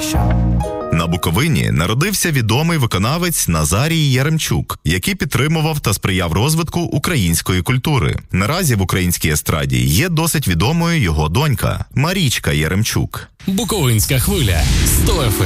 краще. На Буковині народився відомий виконавець Назарій Яремчук, який підтримував та сприяв розвитку української культури. Наразі в українській естраді є досить відомою його донька Марічка Яремчук. Буковинська хвиля. 100 FM.